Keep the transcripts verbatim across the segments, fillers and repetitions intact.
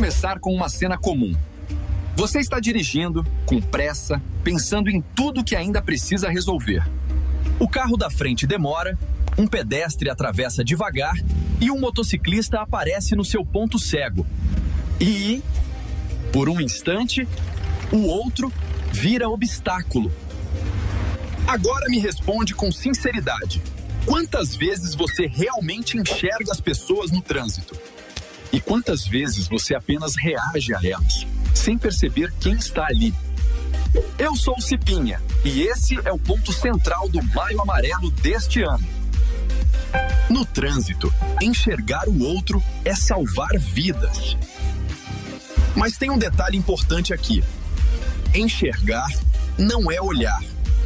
começar com uma cena comum. Você está dirigindo, com pressa, pensando em tudo que ainda precisa resolver. O carro da frente demora, um pedestre atravessa devagar e um motociclista aparece no seu ponto cego. E, por um instante, o outro vira obstáculo. Agora me responde com sinceridade. Quantas vezes você realmente enxerga as pessoas no trânsito? E quantas vezes você apenas reage a elas, sem perceber quem está ali? Eu sou o Cipinha e esse é o ponto central do Maio Amarelo deste ano. No trânsito, enxergar o outro é salvar vidas. Mas tem um detalhe importante aqui. Enxergar não é olhar.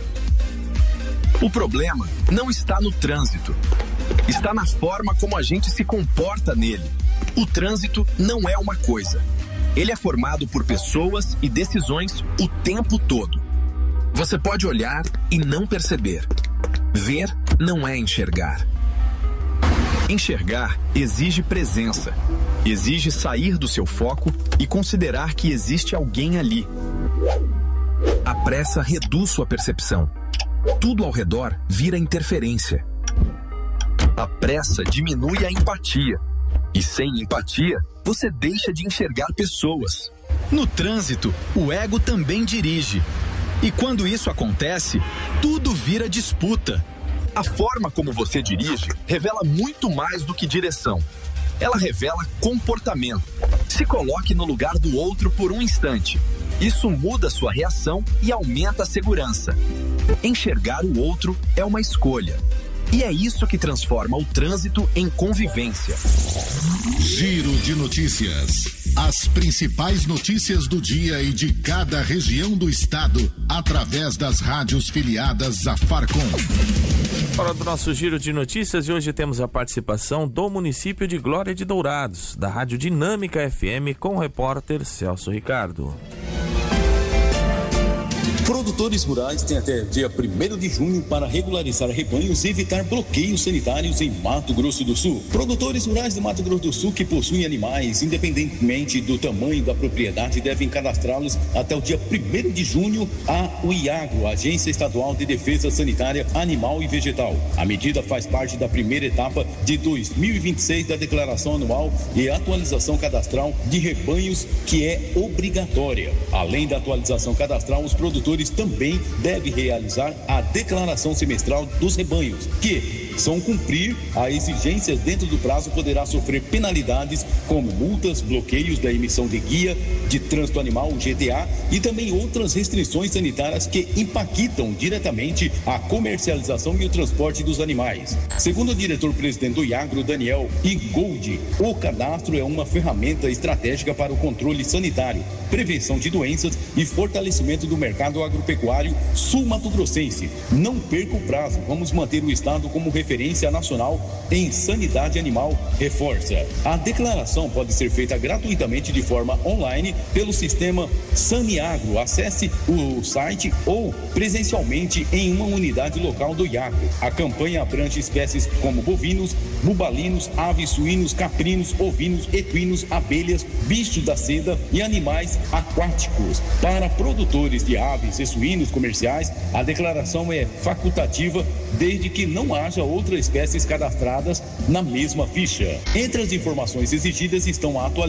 O problema não está no trânsito. Está na forma como a gente se comporta nele. O trânsito não é uma coisa. Ele é formado por pessoas e decisões o tempo todo. Você pode olhar e não perceber. Ver não é enxergar. Enxergar exige presença. Exige sair do seu foco e considerar que existe alguém ali. A pressa reduz sua percepção. Tudo ao redor vira interferência. A pressa diminui a empatia. E sem empatia, você deixa de enxergar pessoas. No trânsito, o ego também dirige. E quando isso acontece, tudo vira disputa. A forma como você dirige revela muito mais do que direção. Ela revela comportamento. Se coloque no lugar do outro por um instante. Isso muda sua reação e aumenta a segurança. Enxergar o outro é uma escolha. E é isso que transforma o trânsito em convivência. Giro de notícias. As principais notícias do dia e de cada região do estado, através das rádios filiadas à Farcom. Hora do nosso giro de notícias e hoje temos a participação do município de Glória de Dourados, da Rádio Dinâmica F M, com o repórter Celso Ricardo. Produtores rurais têm até dia primeiro de junho para regularizar rebanhos e evitar bloqueios sanitários em Mato Grosso do Sul. Produtores rurais de Mato Grosso do Sul que possuem animais, independentemente do tamanho da propriedade, devem cadastrá-los até o dia primeiro de junho à U I A G R O, Agência Estadual de Defesa Sanitária Animal e Vegetal. A medida faz parte da primeira etapa de dois mil e vinte e seis da Declaração Anual e Atualização Cadastral de Rebanhos, que é obrigatória. Além da atualização cadastral, os produtores também deve realizar a declaração semestral dos rebanhos, que, se não cumprir a exigências dentro do prazo, poderá sofrer penalidades como multas, bloqueios da emissão de guia de trânsito animal, G T A, e também outras restrições sanitárias que impactam diretamente a comercialização e o transporte dos animais. Segundo o diretor-presidente do Iagro, Daniel Igoldi, o cadastro é uma ferramenta estratégica para o controle sanitário, prevenção de doenças e fortalecimento do mercado agropecuário sul-mato-grossense. Não perca o prazo, vamos manter o estado como referência nacional em sanidade animal, reforça. A declaração pode ser feita gratuitamente de forma online pelo sistema Saniagro. Acesse o site ou presencialmente em uma unidade local do Iagro. A campanha abrange espécies como bovinos, bubalinos, aves, suínos, caprinos, ovinos, equinos, abelhas, bichos da seda e animais aquáticos. Para produtores de aves e suínos comerciais, a declaração é facultativa desde que não haja outras espécies cadastradas na mesma ficha. Entre as informações exigidas estão a atualização